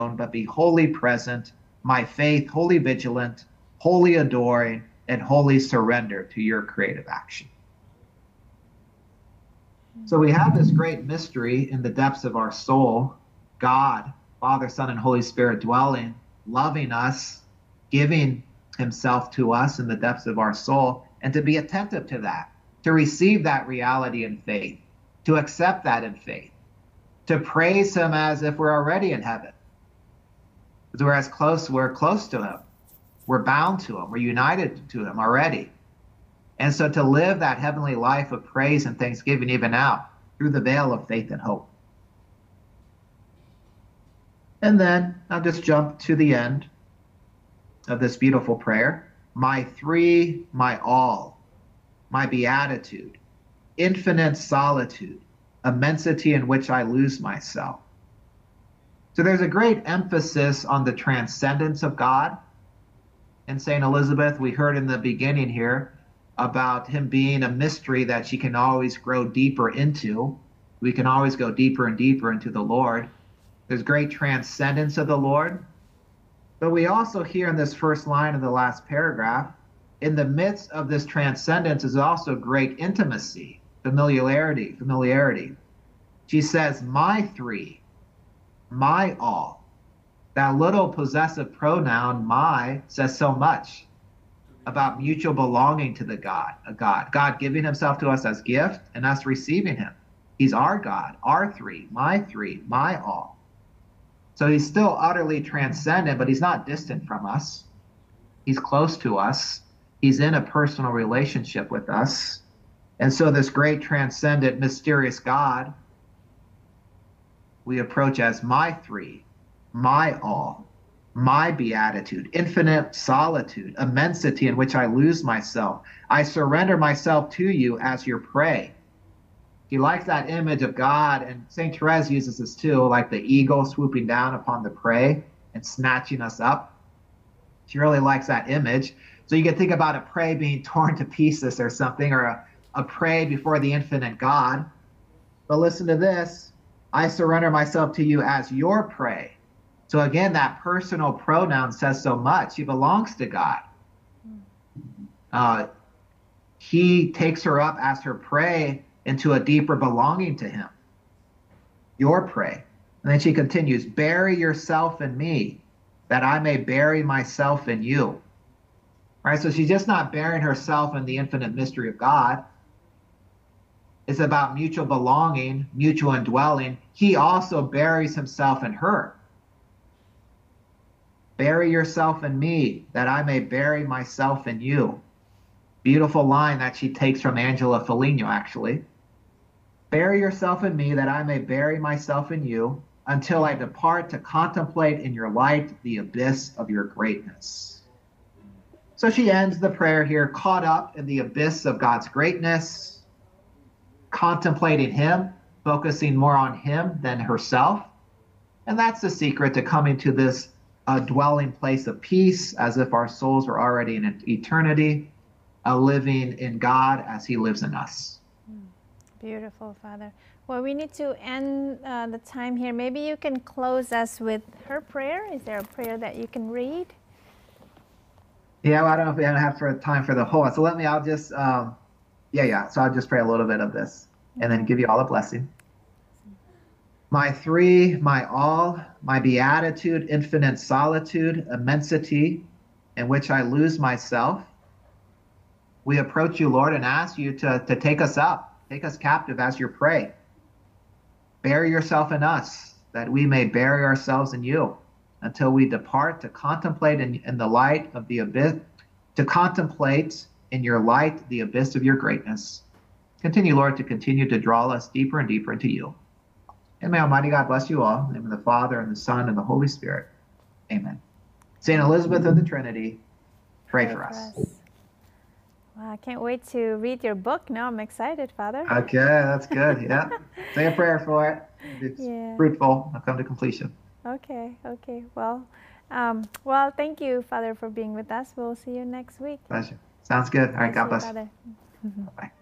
but be wholly present, my faith wholly vigilant, wholly adoring, and wholly surrender to your creative action. So we have this great mystery in the depths of our soul, God, Father, Son, and Holy Spirit dwelling, loving us, giving himself to us in the depths of our soul, and to be attentive to that, to receive that reality in faith, to accept that in faith, to praise him as if we're already in heaven. Because we're close to him. We're bound to him. We're united to him already. And so to live that heavenly life of praise and thanksgiving even now through the veil of faith and hope. And then I'll just jump to the end of this beautiful prayer. My three, my all, my beatitude, infinite solitude, immensity in which I lose myself. So there's a great emphasis on the transcendence of God. In St. Elizabeth, we heard in the beginning here about him being a mystery that she can always grow deeper into. We can always go deeper and deeper into the Lord. There's great transcendence of the Lord. But we also hear in this first line of the last paragraph, in the midst of this transcendence is also great intimacy, familiarity. She says, my three, my all. That little possessive pronoun, my, says so much about mutual belonging to God giving himself to us as gift and us receiving him. He's our God, our three, my all. So he's still utterly transcendent, but he's not distant from us. He's close to us. He's in a personal relationship with us. And so this great transcendent, mysterious God, we approach as my three, my all, my beatitude, infinite solitude, immensity in which I lose myself. I surrender myself to you as your prey. He likes that image of God, and St. Therese uses this too, like the eagle swooping down upon the prey and snatching us up. She really likes that image. So you can think about a prey being torn to pieces or something, or a prey before the infinite God. But listen to this. I surrender myself to you as your prey. So again, that personal pronoun says so much. He belongs to God. He takes her up as her prey into a deeper belonging to him. Your prey. And then she continues, bury yourself in me, that I may bury myself in you. Right? So she's just not burying herself in the infinite mystery of God. It's about mutual belonging, mutual indwelling. He also buries himself in her. Bury yourself in me, that I may bury myself in you. Beautiful line that she takes from Angela Foligno, actually. Bury yourself in me, that I may bury myself in you, until I depart to contemplate in your light the abyss of your greatness. So she ends the prayer here, caught up in the abyss of God's greatness, contemplating him, focusing more on him than herself. And that's the secret to coming to this dwelling place of peace, as if our souls were already in eternity, living in God as he lives in us. Beautiful, Father. Well, we need to end the time here. Maybe you can close us with her prayer. Is there a prayer that you can read? Yeah, well, I don't know if we have time for the whole. So I'll just, So I'll just pray a little bit of this and then give you all a blessing. My three, my all, my beatitude, infinite solitude, immensity in which I lose myself. We approach you, Lord, and ask you to take us up, take us captive as your prey. Bury yourself in us, that we may bury ourselves in you, until we depart to contemplate in the light of the abyss, to contemplate in your light the abyss of your greatness. Continue, Lord, to draw us deeper and deeper into you. And may Almighty God bless you all. In the name of the Father, and the Son, and the Holy Spirit. Amen. Saint Elizabeth of the Trinity, pray for us. Well, I can't wait to read your book now. I'm excited, Father. Okay, that's good. Yeah. Say a prayer for it. It's fruitful. I'll come to completion. Okay. Well, thank you, Father, for being with us. We'll see you next week. Pleasure. Sounds good. All right, God bless. Father. Bye.